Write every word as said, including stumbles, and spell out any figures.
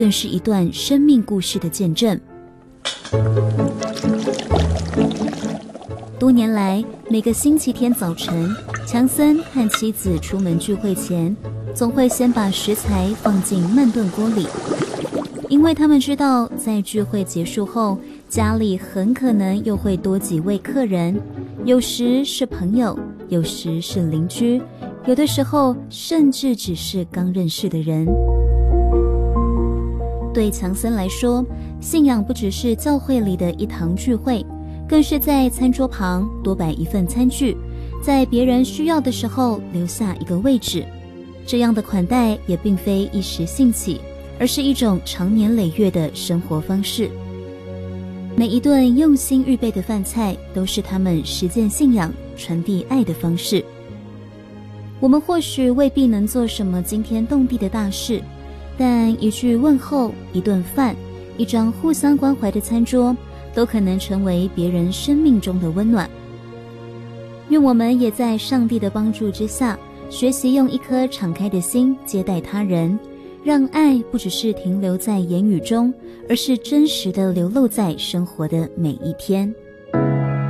更是一段生命故事的见证。多年来，每个星期天早晨，强森和妻子出门聚会前，总会先把食材放进慢炖锅里，因为他们知道在聚会结束后，家里很可能又会多几位客人，有时是朋友，有时是邻居，有的时候甚至只是刚认识的人。对强森来说，信仰不只是教会里的一堂聚会，更是在餐桌旁多摆一份餐具，在别人需要的时候留下一个位置。这样的款待也并非一时兴起，而是一种长年累月的生活方式。每一顿用心预备的饭菜，都是他们实践信仰、传递爱的方式。我们或许未必能做什么惊天动地的大事，但一句问候、一顿饭、一张互相关怀的餐桌，都可能成为别人生命中的温暖。愿我们也在上帝的帮助之下，学习用一颗敞开的心接待他人，让爱不只是停留在言语中，而是真实的流露在生活的每一天。